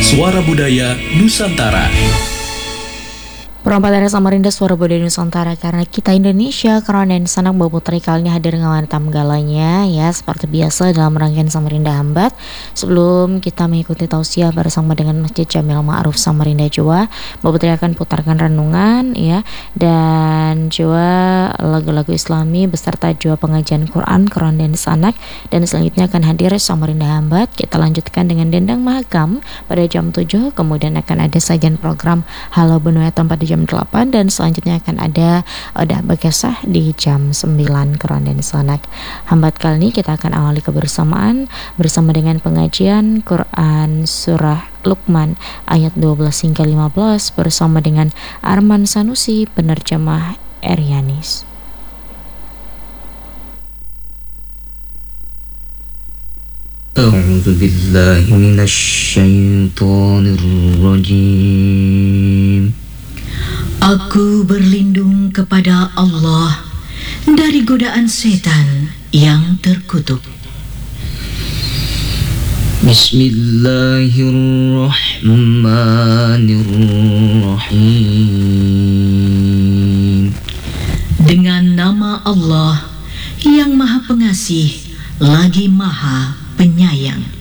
Suara Budaya Nusantara. Perempat daerah Samarinda Suara Budaya Nusantara, karena kita Indonesia, karena dan sanak bawa putri kali ini hadir dengan tamu galanya ya, seperti biasa dalam rangkaian Samarinda Hambat. Sebelum kita mengikuti tausiah bersama dengan Masjid Jamil Ma'ruf Samarinda Jawa, Bapak Putri akan putarkan renungan ya, dan juga lagu-lagu Islami beserta juga pengajian Quran dan sanak. Dan selanjutnya akan hadir Samarinda Hambat. Kita lanjutkan dengan Dendang Mahakam pada jam 7, kemudian akan ada sajian program Halo Benua tempat di jam 8, dan selanjutnya akan ada Odah Bekesah di jam 9 Quran dan sanak. Hambat kali ini kita akan awali kebersamaan bersama dengan pengajian Quran surah Luqman ayat 12 hingga 15 bersama dengan Arman Sanusi, penerjemah Eryanis. A'udzu billahi minasy syaithanir rajim. Aku berlindung kepada Allah dari godaan setan yang terkutuk. Bismillahirrahmanirrahim. Dengan nama Allah yang Maha Pengasih lagi Maha Penyayang.